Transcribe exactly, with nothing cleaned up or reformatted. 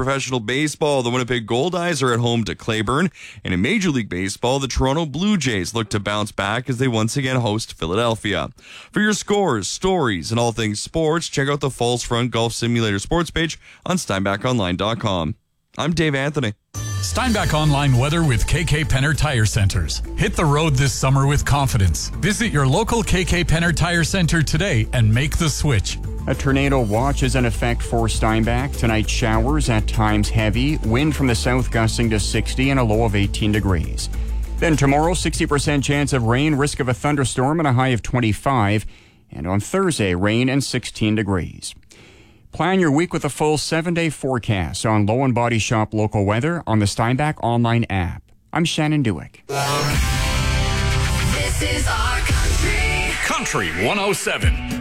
professional baseball, the Winnipeg Goldeyes are at home to Claiborne. And in Major League Baseball, the Toronto Blue Jays look to bounce back as they once again host Philadelphia. For your scores, stories, and all things sports, check out the Falls Front Golf Simulator sports page on steinbach online dot com. I'm Dave Anthony. Steinbach Online weather with K K Penner Tire Centers. Hit the road this summer with confidence. Visit your local K K Penner Tire Center today and make the switch. A tornado watch is in effect for Steinbach. Tonight, showers, at times heavy, wind from the south gusting to sixty and a low of eighteen degrees. Then tomorrow, sixty percent chance of rain, risk of a thunderstorm and a high of twenty-five. And on Thursday, rain and sixteen degrees. Plan your week with a full seven-day forecast on Low and Body Shop local weather on the Steinbach online app. I'm Shannon Dewick. This is our country. Country one oh seven.